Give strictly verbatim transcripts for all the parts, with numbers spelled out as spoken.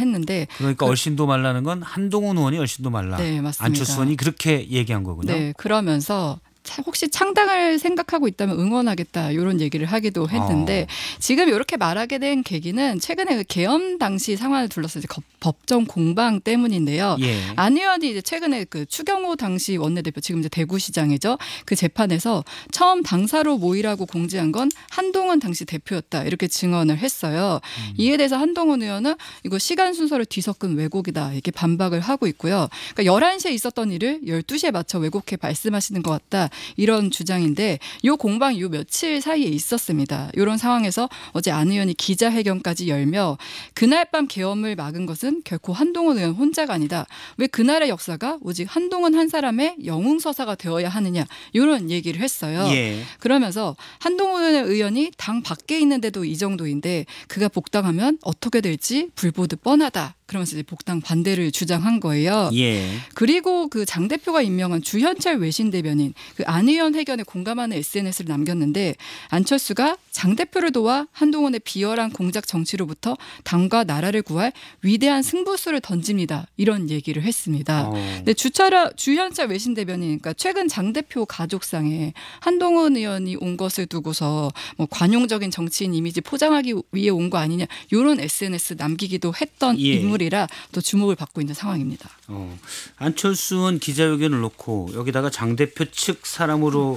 했는데 그러니까 그, 얼씬도 말라는 건 한동훈 의원이 얼씬도 말라. 네, 맞습니다. 안철수 의원이 그렇게 얘기한 거군요. 네, 그러면서 혹시 창당을 생각하고 있다면 응원하겠다 이런 얘기를 하기도 했는데 어. 지금 이렇게 말하게 된 계기는 최근에 그 계엄 당시 상황을 둘러서 이제 법정 공방 때문인데요. 예. 안 의원이 이제 최근에 그 추경호 당시 원내대표 지금 이제 대구시장이죠. 그 재판에서 처음 당사로 모이라고 공지한 건 한동훈 당시 대표였다 이렇게 증언을 했어요. 음. 이에 대해서 한동훈 의원은 이거 시간 순서를 뒤섞은 왜곡이다 이렇게 반박을 하고 있고요. 그러니까 열한 시에 있었던 일을 열두 시에 맞춰 왜곡해 말씀하시는 것 같다. 이런 주장인데 이 공방이 요 며칠 사이에 있었습니다. 이런 상황에서 어제 안 의원이 기자회견까지 열며 그날 밤 계엄을 막은 것은 결코 한동훈 의원 혼자가 아니다. 왜 그날의 역사가 오직 한동훈 한 사람의 영웅서사가 되어야 하느냐 이런 얘기를 했어요. 예. 그러면서 한동훈 의원이 당 밖에 있는데도 이 정도인데 그가 복당하면 어떻게 될지 불보듯 뻔하다. 그러면서 이제 복당 반대를 주장한 거예요. 예. 그리고 그 장 대표가 임명한 주현철 외신 대변인 그 안 의원 회견에 공감하는 에스엔에스를 남겼는데 안철수가 장 대표를 도와 한동훈의 비열한 공작 정치로부터 당과 나라를 구할 위대한 승부수를 던집니다. 이런 얘기를 했습니다. 어. 근데 주철 주현철 외신 대변인 그러니까 최근 장 대표 가족상에 한동훈 의원이 온 것을 두고서 뭐 관용적인 정치인 이미지 포장하기 위해 온 거 아니냐 이런 에스엔에스 남기기도 했던 예. 인물이라 또 주목을 받고 있는 상황입니다. 어. 안철수 의원 기자회견을 놓고 여기다가 장 대표 측 사람으로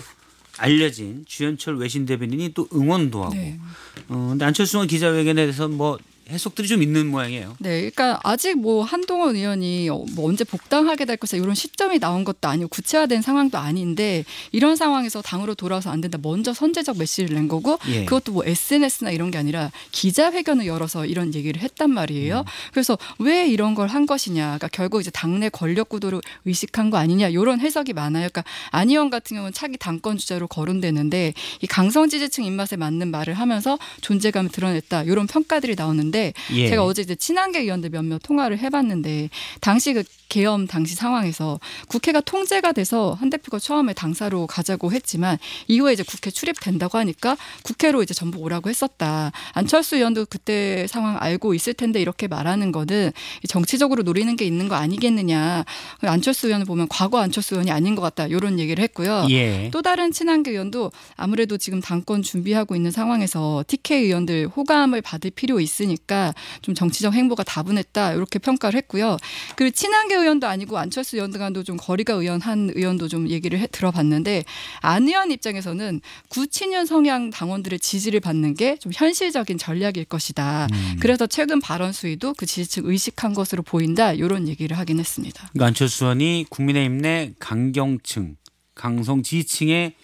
알려진 주현철 외신 대변인이 또 응원도 하고. 네. 어, 근데 안철수 의원 기자회견에 대해서 뭐 해석들이 좀 있는 모양이에요. 네, 그러니까 아직 뭐 한동훈 의원이 뭐 언제 복당하게 될 것이다 이런 시점이 나온 것도 아니고 구체화된 상황도 아닌데 이런 상황에서 당으로 돌아와서 안 된다. 먼저 선제적 메시지를 낸 거고 예. 그것도 뭐 에스엔에스나 이런 게 아니라 기자회견을 열어서 이런 얘기를 했단 말이에요. 음. 그래서 왜 이런 걸 한 것이냐. 그러니까 결국 이제 당내 권력 구도를 의식한 거 아니냐 이런 해석이 많아요. 그러니까 안 의원 같은 경우는 차기 당권 주자로 거론되는데 이 강성 지지층 입맛에 맞는 말을 하면서 존재감을 드러냈다 이런 평가들이 나오는데. 예. 제가 어제 이제 친한계 의원들 몇몇 통화를 해봤는데 당시 그 계엄 당시 상황에서 국회가 통제가 돼서 한 대표가 처음에 당사로 가자고 했지만 이후에 이제 국회 출입된다고 하니까 국회로 이제 전부 오라고 했었다. 안철수 의원도 그때 상황 알고 있을 텐데 이렇게 말하는 거는 정치적으로 노리는 게 있는 거 아니겠느냐. 안철수 의원을 보면 과거 안철수 의원이 아닌 것 같다. 이런 얘기를 했고요. 예. 또 다른 친한계 의원도 아무래도 지금 당권 준비하고 있는 상황에서 티케이 의원들 호감을 받을 필요 있으니까 좀 정치적 행보가 다분했다. 이렇게 평가를 했고요. 그리고 친한계 의원도 아니고 안철수 의원 등과도 좀 거리가 의원한 의원도 좀 얘기를 해, 들어봤는데 안 의원 입장에서는 구친윤 성향 당원들의 지지를 받는 게 좀 현실적인 전략일 것이다. 음. 그래서 최근 발언 수위도 그 지지층 의식한 것으로 보인다. 이런 얘기를 하긴 했습니다. 그러니까 안철수 의원이 국민의힘 내 강경층, 강성 지지층에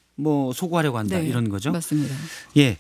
뭐 소구하려고 한다. 네, 이런 거죠. 맞습니다. 예.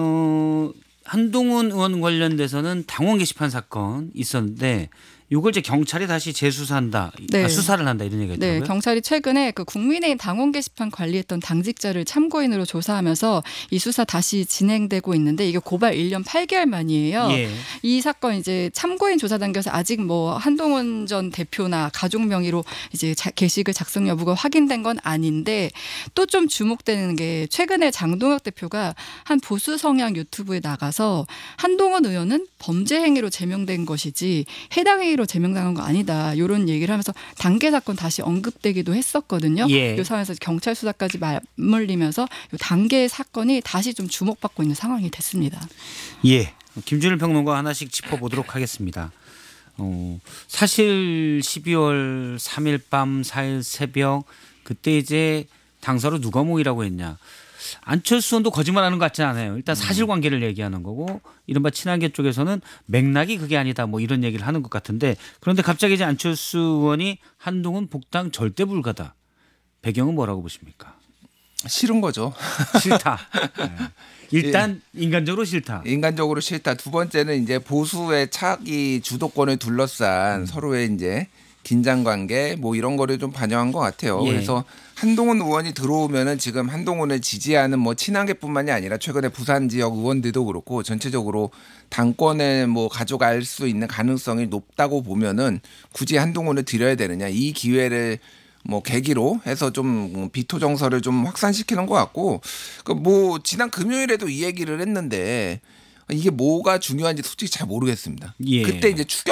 어, 한동훈 의원 관련돼서는 당원 게시판 사건 있었는데 이걸 이제 경찰이 다시 재수사한다, 네. 아, 수사를 한다 이런 얘기가 있더라고요. 네, 경찰이 최근에 그 국민의힘 당원 게시판 관리했던 당직자를 참고인으로 조사하면서 이 수사 다시 진행되고 있는데 이게 고발 일 년 팔 개월 만이에요. 예. 이 사건 이제 참고인 조사 단계에서 아직 뭐 한동훈 전 대표나 가족 명의로 이제 자, 게시글 작성 여부가 확인된 건 아닌데 또 좀 주목되는 게 최근에 장동혁 대표가 한 보수 성향 유튜브에 나가서 한동훈 의원은 범죄 행위로 제명된 것이지 해당 행위로 제명당한 거 아니다. 이런 얘기를 하면서 단계 사건 다시 언급되기도 했었거든요. 예. 이 상황에서 경찰 수사까지 맞물리면서 이 단계 사건이 다시 좀 주목받고 있는 상황이 됐습니다. 예. 김준일 평론가 하나씩 짚어보도록 하겠습니다. 어, 사실 십이월 삼일 밤 사일 새벽 그때 이제 당사로 누가 모이라고 했냐. 안철수 의원도 거짓말하는 것 같지 않아요. 일단 사실관계를 얘기하는 거고 이른바 친한계 쪽에서는 맥락이 그게 아니다 뭐 이런 얘기를 하는 것 같은데 그런데 갑자기 이제 안철수 의원이 한동훈 복당 절대 불가다. 배경은 뭐라고 보십니까? 싫은 거죠. 싫다. 네. 일단 예. 인간적으로 싫다. 인간적으로 싫다. 두 번째는 이제 보수의 차기 주도권을 둘러싼 음. 서로의 이제 긴장 관계 뭐 이런 거를 좀 반영한 것 같아요. 예. 그래서 한동훈 의원이 들어오면은 지금 한동훈을 지지하는 뭐 친한계뿐만이 아니라 최근에 부산 지역 의원들도 그렇고 전체적으로 당권을 뭐 가져갈 수 있는 가능성이 높다고 보면은 굳이 한동훈을 들여야 되느냐 이 기회를 뭐 계기로 해서 좀 비토 정서를 좀 확산시키는 것 같고 그 뭐 지난 금요일에도 이 얘기를 했는데 이게 뭐가 중요한지 솔직히 잘 모르겠습니다. 예. 그때 이제 추경